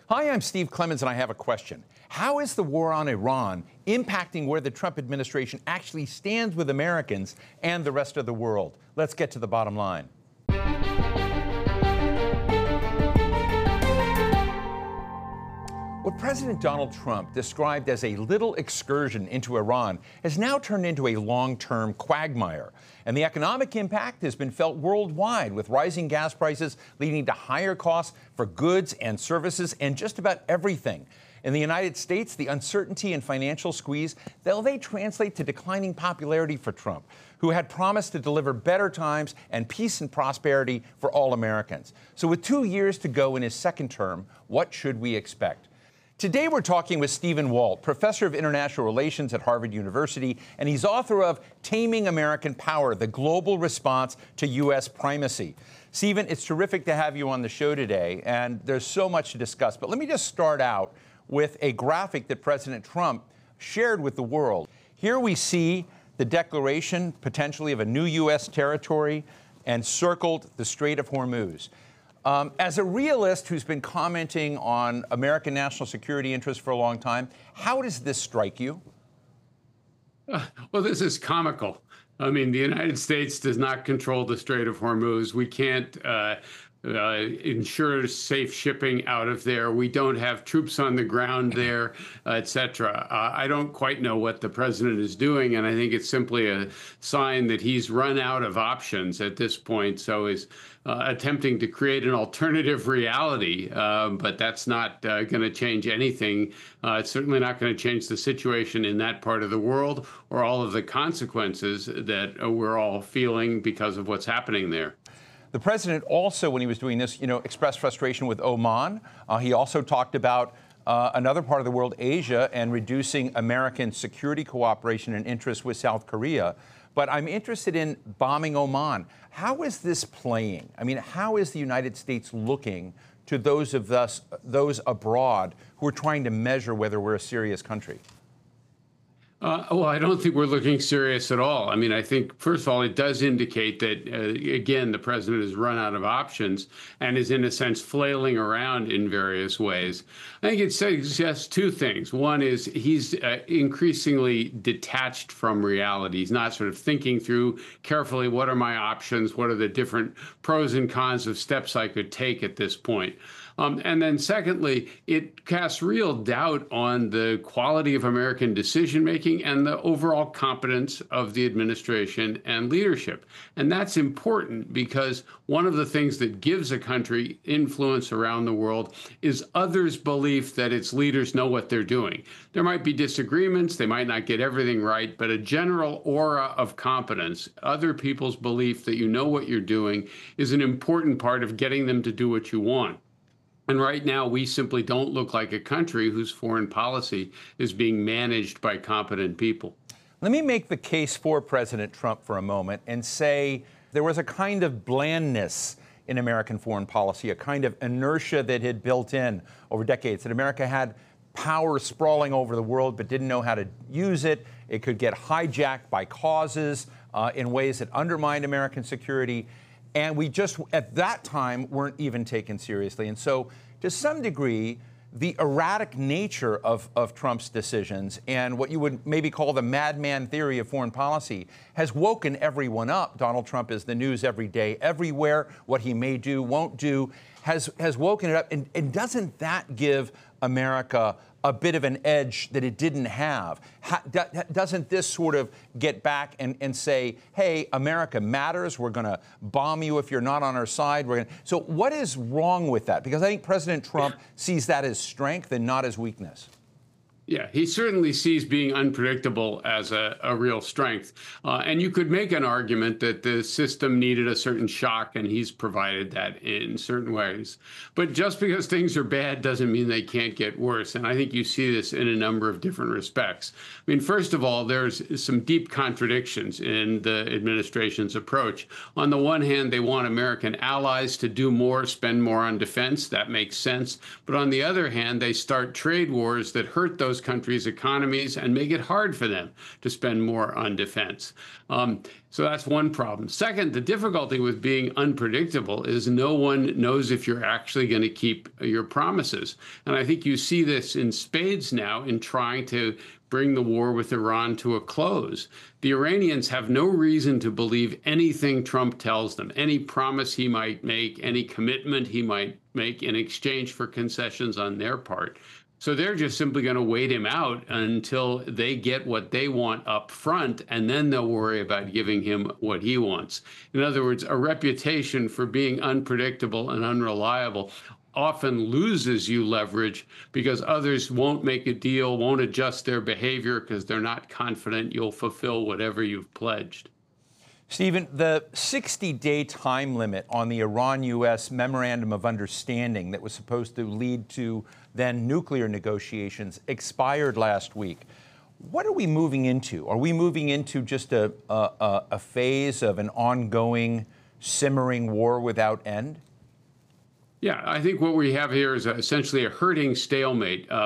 Hi, I'm Steve Clemons, and I have a question. How is the war on Iran impacting where the Trump administration actually stands with Americans and the rest of the world? Let's get to the bottom line. What President Donald Trump described as a little excursion into Iran has now turned into a long-term quagmire. And the economic impact has been felt worldwide, with rising gas prices leading to higher costs for goods and services and just about everything. In the United States, the uncertainty and financial squeeze, they translate to declining popularity for Trump, who had promised to deliver better times and peace and prosperity for all Americans. So with 2 years to go in his second term, what should we expect? Today, we're talking with Stephen Walt, professor of international relations at Harvard University, and he's author of Taming American Power, the Global Response to U.S. Primacy. Stephen, it's terrific to have you on the show today, and there's so much to discuss. But let me just start out with a graphic that President Trump shared with the world. Here we see the declaration, potentially, of a new U.S. territory, and circled the Strait of Hormuz. As a realist who's been commenting on American national security interests for a long time, how does this strike you? Well, this is comical. I mean, the United States does not control the Strait of Hormuz. We can't ensure safe shipping out of there. We don't have troops on the ground there, et cetera. I don't quite know what the president is doing, and I think it's simply a sign that he's run out of options at this point. So he's attempting to create an alternative reality, but that's not going to change anything. It's certainly not going to change the situation in that part of the world or all of the consequences that we're all feeling because of what's happening there. The president also, when he was doing this, expressed frustration with Oman. He also talked about another part of the world, Asia, and reducing American security cooperation and interests with South Korea. But I'm interested in bombing Oman. How is this playing? I mean, how is the United States looking to those abroad who are trying to measure whether we're a serious country? Well, I don't think we're looking serious at all. I mean, I think, first of all, it does indicate that, again, the president has run out of options and is, in a sense, flailing around in various ways. I think it suggests two things. One is he's increasingly detached from reality. He's not sort of thinking through carefully, what are my options? What are the different pros and cons of steps I could take at this point? And then secondly, it casts real doubt on the quality of American decision-making and the overall competence of the administration and leadership. And that's important because one of the things that gives a country influence around the world is others' belief that its leaders know what they're doing. There might be disagreements, they might not get everything right, but a general aura of competence, other people's belief that you know what you're doing, is an important part of getting them to do what you want. And right now, we simply don't look like a country whose foreign policy is being managed by competent people. Let me make the case for President Trump for a moment and say there was a kind of blandness in American foreign policy, a kind of inertia that had built in over decades, that America had power sprawling over the world but didn't know how to use it. It could get hijacked by causes in ways that undermined American security. And we just, at that time, weren't even taken seriously. And so, to some degree, the erratic nature of Trump's decisions and what you would maybe call the madman theory of foreign policy has woken everyone up. Donald Trump is the news every day, everywhere. What he may do, won't do, has woken it up. And doesn't that give America a bit of an edge that it didn't have? Doesn't this sort of get back and say, hey, America matters, we're going to bomb you if you're not on our side? So what is wrong with that? Because I think President Trump sees that as strength and not as weakness. Yeah, he certainly sees being unpredictable as a real strength. And you could make an argument that the system needed a certain shock, and he's provided that in certain ways. But just because things are bad doesn't mean they can't get worse. And I think you see this in a number of different respects. I mean, first of all, there's some deep contradictions in the administration's approach. On the one hand, they want American allies to do more, spend more on defense. That makes sense. But on the other hand, they start trade wars that hurt those those countries' economies and make it hard for them to spend more on defense. So that's one problem. Second, the difficulty with being unpredictable is no one knows if you're actually going to keep your promises. And I think you see this in spades now in trying to bring the war with Iran to a close. The Iranians have no reason to believe anything Trump tells them, any promise he might make, any commitment he might make in exchange for concessions on their part. So they're just simply going to wait him out until they get what they want up front, and then they'll worry about giving him what he wants. In other words, a reputation for being unpredictable and unreliable often loses you leverage because others won't make a deal, won't adjust their behavior because they're not confident you'll fulfill whatever you've pledged. Stephen, the 60-day time limit on the Iran-U.S. Memorandum of Understanding that was supposed to lead to then nuclear negotiations expired last week. What are we moving into? Are we moving into just a phase of an ongoing, simmering war without end? Yeah, I think what we have here is essentially a hurting stalemate.